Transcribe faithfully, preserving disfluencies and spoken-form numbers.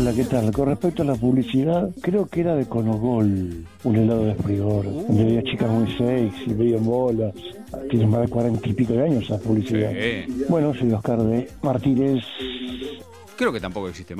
Hola, ¿qué tal? Con respecto a la publicidad, creo que era de Conogol, un helado de frigor, donde había chicas muy sexy, medio bolas. Tiene más de cuarenta y pico de años esa publicidad. Sí. Bueno, soy Oscar de Martínez. Creo que tampoco existe más.